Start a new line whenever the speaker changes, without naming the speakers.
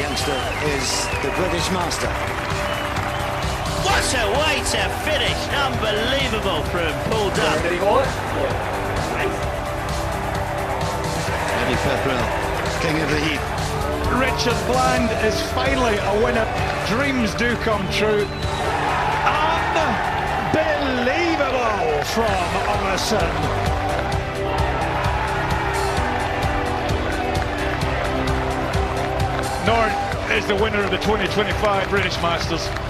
youngster is the British master.
What a way to finish! Unbelievable from Paul Dunn.
Eddie Pepperell, king of the heat.
Richard Bland is finally a winner. Dreams do come true. Unbelievable from Emerson. Norn is the winner of the 2025 British Masters.